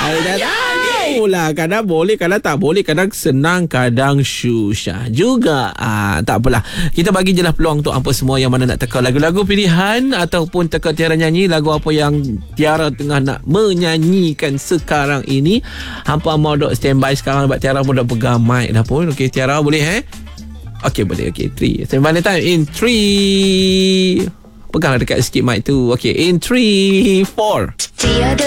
Tahulah, kadang boleh, kadang tak boleh, kadang senang, kadang susah juga. Tak apalah, kita bagi je lah peluang untuk hampa semua yang mana nak teka lagu-lagu pilihan ataupun teka Tiara nyanyi lagu apa yang Tiara tengah nak menyanyikan sekarang ini. Hampa mau dok standby sekarang sebab Tiara pun dah pegang mic dah pun. Okey Tiara, boleh Okey boleh. Okey 3 standby time in 3. Peganglah dekat sikit mic tu. Okey in 3 4. Tiada